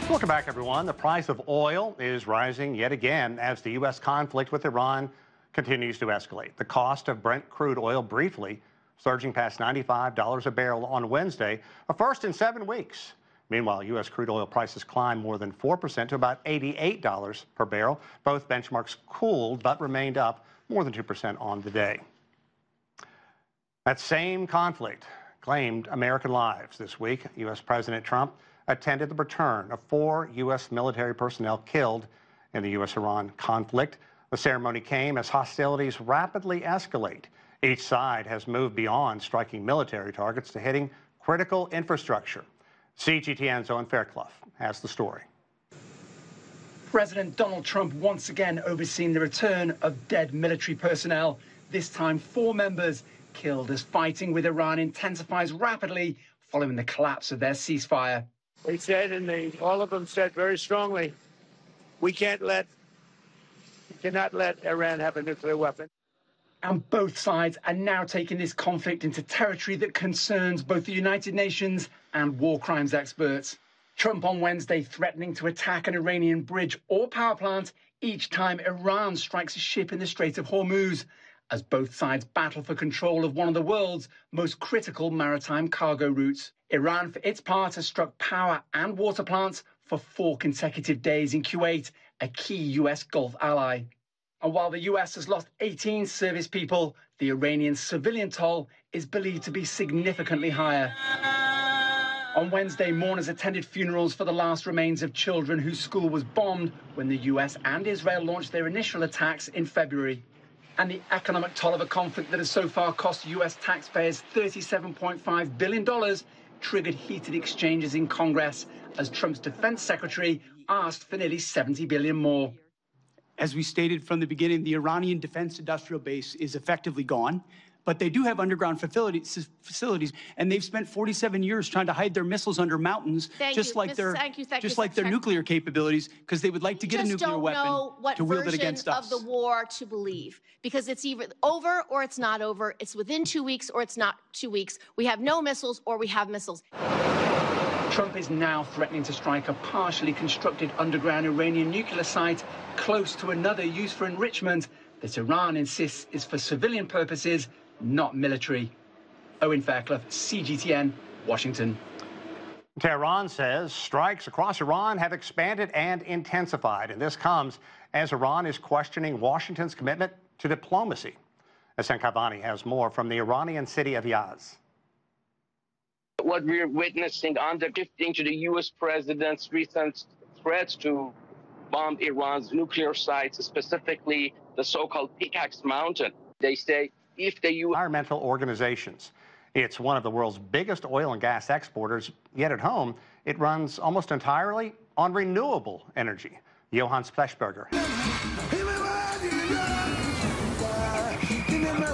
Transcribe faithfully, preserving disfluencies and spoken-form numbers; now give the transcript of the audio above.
Welcome back, everyone. The price of oil is rising yet again as the U S conflict with Iran continues to escalate. The cost of Brent crude oil briefly surging past ninety-five dollars a barrel on Wednesday, a first in seven weeks. Meanwhile, U S crude oil prices climbed more than four percent to about eighty-eight dollars per barrel. Both benchmarks cooled but remained up more than two percent on the day. That same conflict claimed American lives this week. U S President Trump attended the return of four U S military personnel killed in the U S Iran conflict. The ceremony came as hostilities rapidly escalate. Each side has moved beyond striking military targets to hitting critical infrastructure. C G T N's Owen Fairclough has the story. President Donald Trump once again overseeing the return of dead military personnel. This time, four members killed as fighting with Iran intensifies rapidly following the collapse of their ceasefire. They said, and they, all of them said very strongly, we can't let, we cannot let Iran have a nuclear weapon. And both sides are now taking this conflict into territory that concerns both the United Nations and war crimes experts. Trump on Wednesday threatening to attack an Iranian bridge or power plant each time Iran strikes a ship in the Strait of Hormuz, as both sides battle for control of one of the world's most critical maritime cargo routes. Iran, for its part, has struck power and water plants for four consecutive days in Kuwait, a key U S Gulf ally. And while the U S has lost eighteen service people, the Iranian civilian toll is believed to be significantly higher. On Wednesday, mourners attended funerals for the last remains of children whose school was bombed when the U S and Israel launched their initial attacks in February. And the economic toll of a conflict that has so far cost U S taxpayers thirty-seven point five billion dollars triggered heated exchanges in Congress as Trump's defense secretary asked for nearly seventy billion dollars more. As we stated from the beginning, the Iranian defense industrial base is effectively gone, but they do have underground facilities, facilities and they've spent forty-seven years trying to hide their missiles under mountains, thank just you, like Miz their, thank you, thank just you, like their nuclear capabilities, because they would like to get a nuclear weapon to wield it against us. Of the war to believe, because it's either over or it's not over. It's within two weeks or it's not two weeks. We have no missiles or we have missiles. Trump is now threatening to strike a partially constructed underground Iranian nuclear site close to another used for enrichment that Iran insists is for civilian purposes, not military. Owen Fairclough, C G T N, Washington. Tehran says strikes across Iran have expanded and intensified, and this comes as Iran is questioning Washington's commitment to diplomacy. Hassan Kavani has more from the Iranian city of Yazd. What we're witnessing under shifting to the U S president's recent threats to bomb Iran's nuclear sites, specifically the so-called Pickaxe Mountain. They say if the U S environmental organizations. It's one of the world's biggest oil and gas exporters, yet at home, it runs almost entirely on renewable energy. Johann Spleshberger.